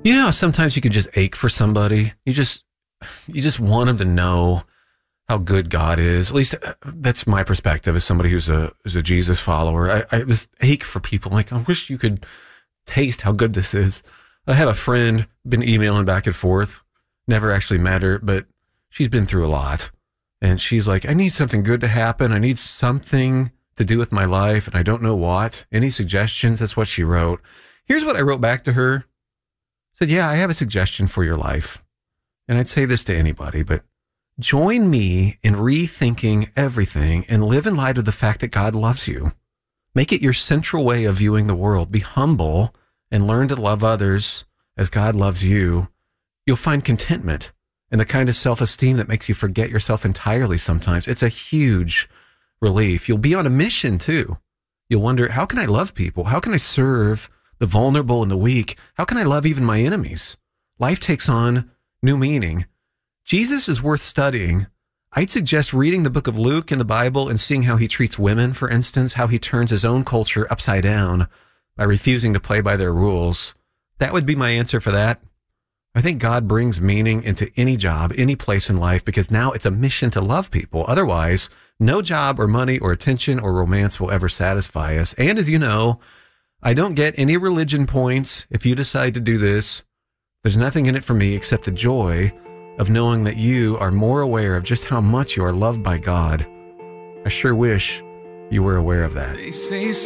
You know how sometimes you can just ache for somebody? You just want them to know how good God is. At least that's my perspective as somebody who's a Jesus follower. I just ache for people. Like, I wish you could taste how good this is. I have a friend, been emailing back and forth, never actually met her, but she's been through a lot. And she's like, I need something good to happen. I need something to do with my life, and I don't know what. Any suggestions? That's what she wrote. Here's what I wrote back to her. I said, yeah, I have a suggestion for your life. And I'd say this to anybody, but join me in rethinking everything and live in light of the fact that God loves you. Make it your central way of viewing the world. Be humble and learn to love others as God loves you. You'll find contentment and the kind of self-esteem that makes you forget yourself entirely sometimes. It's a huge relief. You'll be on a mission too. You'll wonder, how can I love people? How can I serve the vulnerable and the weak? How can I love even my enemies? Life takes on new meaning. Jesus is worth studying. I'd suggest reading the book of Luke in the Bible and seeing how he treats women, for instance, how he turns his own culture upside down by refusing to play by their rules. That would be my answer for that. I think God brings meaning into any job, any place in life, because now it's a mission to love people. Otherwise, no job or money or attention or romance will ever satisfy us. And as you know, I don't get any religion points if you decide to do this. There's nothing in it for me except the joy of knowing that you are more aware of just how much you are loved by God. I sure wish you were aware of that. They say